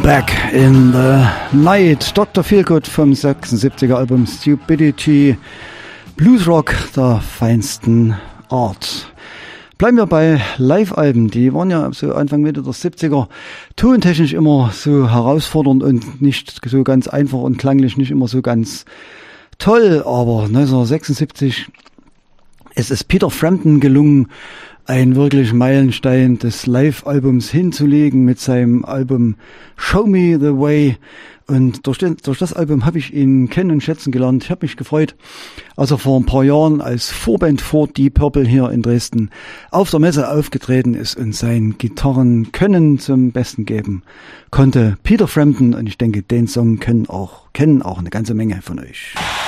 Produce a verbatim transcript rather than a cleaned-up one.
Back in the Night. Doktor Feelgood vom sechsundsiebziger Album Stupidity. Bluesrock der feinsten Art. Bleiben wir bei Live-Alben. Die waren ja so Anfang Mitte der siebziger tontechnisch immer so herausfordernd und nicht so ganz einfach und klanglich nicht immer so ganz toll. Aber neunzehnhundertsechsundsiebzig ist es Peter Frampton gelungen, ein wirklich Meilenstein des Live-Albums hinzulegen mit seinem Album Show Me the Way. Und durch, den, durch das Album habe ich ihn kennen und schätzen gelernt. Ich habe mich gefreut, als er vor ein paar Jahren als Vorband vor Deep Purple hier in Dresden auf der Messe aufgetreten ist und sein Gitarrenkönnen zum Besten geben konnte. Peter Frampton, und ich denke, den Song kennen auch, kennen auch eine ganze Menge von euch.